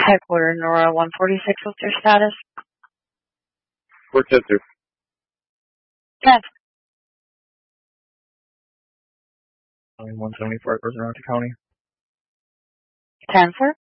Headquarters, Nora 146, what's your status? 410. Yes. 174 Roanoke County. 10-4?